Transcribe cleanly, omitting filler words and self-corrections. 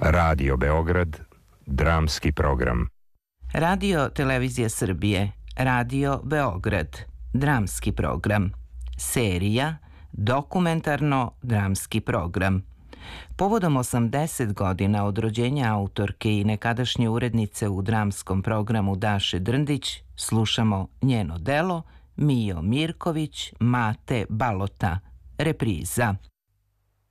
Radio Beograd, dramski program. Radio Televizija Srbije, Radio Beograd, dramski program. Serija Dokumentarno-dramski program. Povodom 80 godina od rođenja autorke i nekadašnje urednice u dramskom programu Daše Drndić, slušamo njeno delo Mijo Mirković, Mate Balota, repriza.